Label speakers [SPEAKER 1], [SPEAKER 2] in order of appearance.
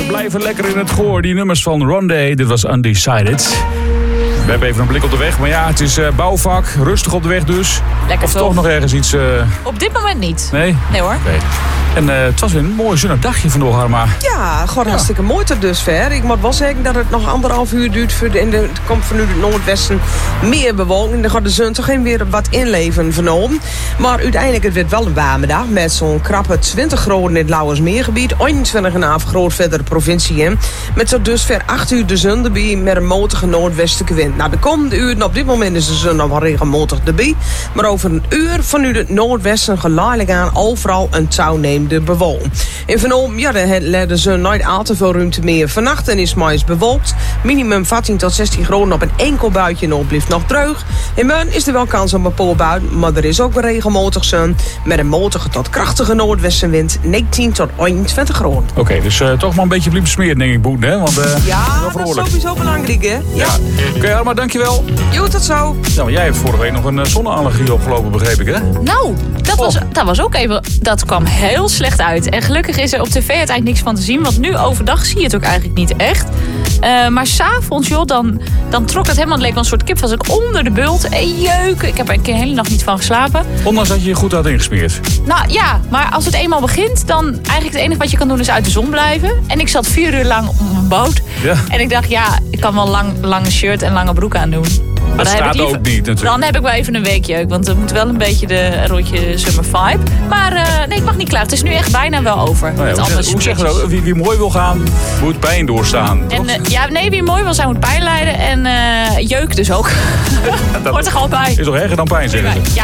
[SPEAKER 1] blijven lekker in het goor. Die nummers van Rondé, dit was Undecided. We hebben even een blik op de weg, maar ja, het is bouwvak. Rustig op de weg dus.
[SPEAKER 2] Lekker
[SPEAKER 1] of toch nog ergens iets...
[SPEAKER 2] Op dit moment niet.
[SPEAKER 1] Nee?
[SPEAKER 2] Nee hoor.
[SPEAKER 1] Okay. En het was weer een mooi zonnig dagje vandaag, Harma.
[SPEAKER 3] Ja, gewoon hartstikke mooi tot dusver. Ik moet wel zeggen dat het nog 1,5 uur duurt. Er komt vanuit het noordwesten meer bewolking. Dan gaat de zon toch weer wat inleven vernomen. Maar uiteindelijk het werd wel een warme dag. Met zo'n krappe 20 graden in het Lauwersmeergebied. 21,5 graden verder de provincie in. Met tot dusver 8 uur de zon erbij. Met een matige noordwestelijke wind. Nou, de komende uren op dit moment is de zon nog wel regelmatig erbij. Maar over een uur vanuit het noordwesten geleidelijk aan overal een touwneem de bewolking. In Van ja, dan de zon nooit al te veel ruimte meer. Vannacht en is meest bewolkt. Minimum 14 tot 16 graden op een enkel buitje en blijft nog droog. In Meun is er wel kans op een poolbui, maar er is ook weer regelmatig zon. Met een matige tot krachtige noordwestenwind. 19 tot 21 graden.
[SPEAKER 1] Oké, dus toch maar een beetje blijven smeren, denk ik, Boet, hè? Want,
[SPEAKER 3] ja, dat is sowieso belangrijk, hè?
[SPEAKER 1] Ja. Oké, Harma, dankjewel.
[SPEAKER 3] Jo, tot zo.
[SPEAKER 1] Nou, maar jij hebt vorige week nog een zonneallergie opgelopen, begreep ik, hè?
[SPEAKER 2] Nou, dat was ook even... Dat kwam heel slecht uit. En gelukkig is er op tv uiteindelijk niks van te zien. Want nu overdag zie je het ook eigenlijk niet echt. Maar s'avonds, joh, dan trok het helemaal... Het leek wel een soort kip als ik onder de bult. En jeuken. Ik heb er een hele nacht niet van geslapen.
[SPEAKER 1] Ondanks dat je je goed had ingesmeerd.
[SPEAKER 2] Nou ja, maar als het eenmaal begint... dan eigenlijk het enige wat je kan doen is uit de zon blijven. En ik zat 4 uur lang op een boot. Ja. En ik dacht, ja, ik kan wel lange shirt en lange broek aan doen.
[SPEAKER 1] Dat staat ook niet natuurlijk.
[SPEAKER 2] Dan heb ik wel even een weekjeuk. Want het moet wel een beetje de rondje summer vibe. Maar nee, ik mag niet klaar. Het is nu echt bijna wel over.
[SPEAKER 1] Nou ja, hoe zeggen we dat? Wie mooi wil gaan, moet pijn doorstaan.
[SPEAKER 2] En, wie mooi wil zijn, moet pijn lijden. En jeuk dus ook. Hoort er gewoon bij.
[SPEAKER 1] Is toch erger dan pijn, zeggen ze? Ja.